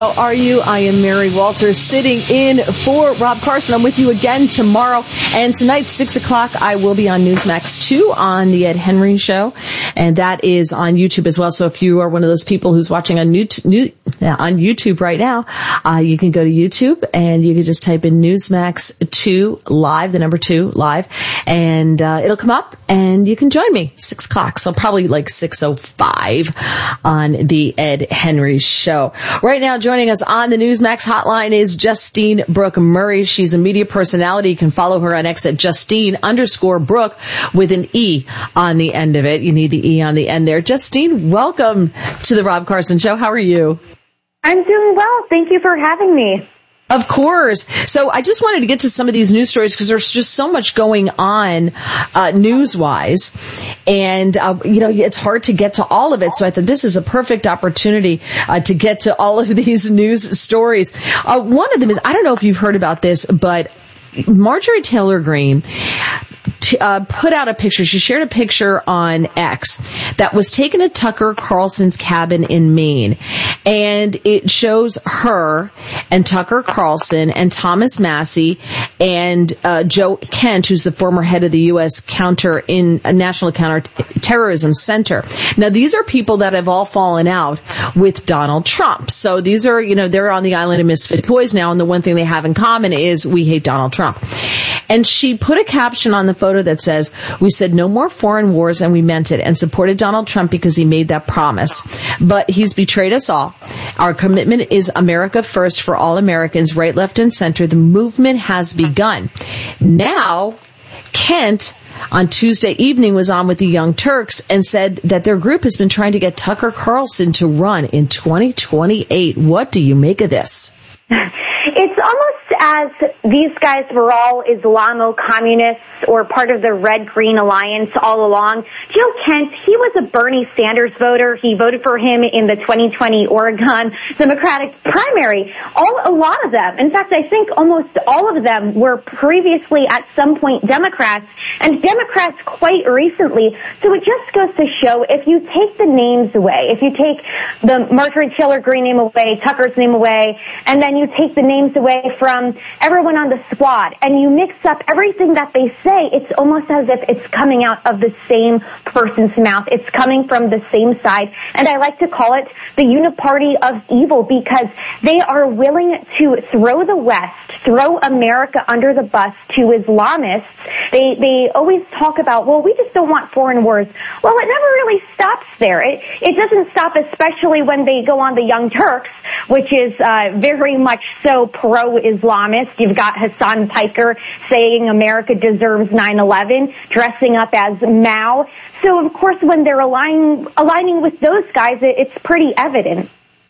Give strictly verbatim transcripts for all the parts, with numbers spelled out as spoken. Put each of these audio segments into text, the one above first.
How are you? I am Mary Walters sitting in for Rob Carson. I'm with you again tomorrow. And tonight, six o'clock, I will be on Newsmax two on the Ed Henry Show. And that is on YouTube as well. So if you are one of those people who's watching on, new, new, on YouTube right now, uh, you can go to YouTube and you can just type in Newsmax two live, the number two live. And uh, it'll come up and you can join me, six o'clock. So probably like six oh five on the Ed Henry Show. Right now, joining us on the Newsmax hotline is Justine Brooke Murray. She's a media personality. You can follow her on X at Justine underscore Brooke with an E on the end of it. You need the E on the end there. Justine, welcome to the Rob Carson Show. How are you? I'm doing well. Thank you for having me. Of course. So I just wanted to get to some of these news stories because there's just so much going on uh news-wise. And, uh, you know, it's hard to get to all of it. So I thought this is a perfect opportunity uh, to get to all of these news stories. Uh, one of them is, I don't know if you've heard about this, but Marjorie Taylor Greene T- uh, put out a picture. She shared a picture on X that was taken at Tucker Carlson's cabin in Maine. And it shows her and Tucker Carlson and Thomas Massie and uh, Joe Kent, who's the former head of the U S Counter in uh, National Counterterrorism Center. Now, these are people that have all fallen out with Donald Trump. So these are, you know, they're on the island of misfit toys now. And the one thing they have in common is we hate Donald Trump. And she put a caption on the photo that says, "We said no more foreign wars and we meant it and supported Donald Trump because he made that promise. But he's betrayed us all. Our commitment is America first for all Americans, right, left, and center. The movement has begun." Now, Kent on Tuesday evening was on with the Young Turks and said that their group has been trying to get Tucker Carlson to run in twenty twenty-eight. What do you make of this? It's almost as these guys were all Islamo-communists or part of the Red-Green Alliance all along. Joe Kent, he was a Bernie Sanders voter. He voted for him in the twenty twenty Oregon Democratic primary. All, a lot of them, in fact, I think almost all of them were previously at some point Democrats, and Democrats quite recently. So it just goes to show, if you take the names away, if you take the Marjorie Taylor Greene name away, Tucker's name away, and then you take the names away from everyone on the squad, and you mix up everything that they say, it's almost as if it's coming out of the same person's mouth. It's coming from the same side. And I like to call it the uniparty of evil, because they are willing to throw the West, throw America under the bus to Islamists. They they always talk about, well, we just don't want foreign wars. Well, it never really stops there. It, it doesn't stop, especially when they go on the Young Turks, which is uh, very much so pro-Islamist. You've got Hassan Piker saying America deserves nine eleven, dressing up as Mao. So, of course, when they're aligning, aligning with those guys, it, it's pretty evident.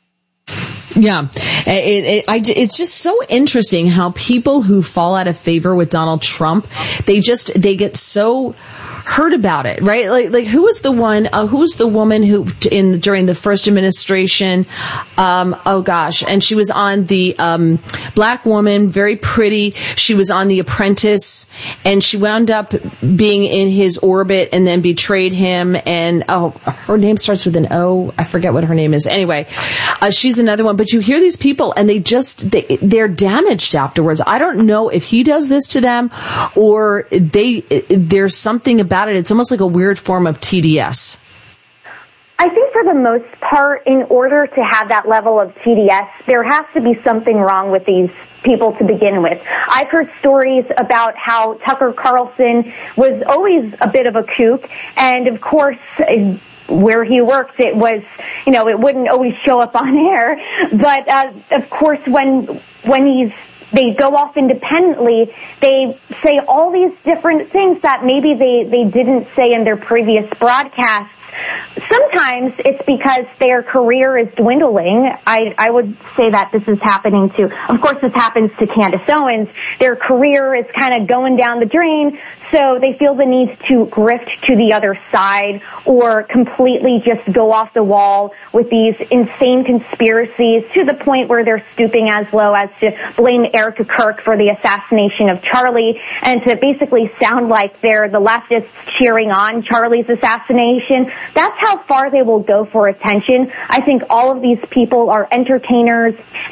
Yeah, it, it, I, it's just so interesting how people who fall out of favor with Donald Trump, they just, they get so hurt about it, right? Like, like who was the one, uh, who was the woman who in, during the first administration, um, oh gosh, and she was on the, um, black woman, very pretty. She was on The Apprentice and she wound up being in his orbit and then betrayed him. And, oh, her name starts with an O. I forget what her name is. Anyway, uh, she's another one. But you hear these people and they just, they, they're damaged afterwards. I don't know if he does this to them or they, there's something about it. It's almost like a weird form of T D S. I think for the most part, in order to have that level of T D S, there has to be something wrong with these people to begin with. I've heard stories about how Tucker Carlson was always a bit of a kook, and of course, where he worked, it was, you know, it wouldn't always show up on air. But, uh, of course, when, when he's, they go off independently, they say all these different things that maybe they, they didn't say in their previous broadcasts. Sometimes it's because their career is dwindling. I, I would say that this is happening to, of course this happens to Candace Owens. Their career is kind of going down the drain, so they feel the need to grift to the other side or completely just go off the wall with these insane conspiracies to the point where they're stooping as low as to blame Erica Kirk for the assassination of Charlie and to basically sound like they're the leftists cheering on Charlie's assassination. That's how far they will go for attention. I think all of these people are entertainers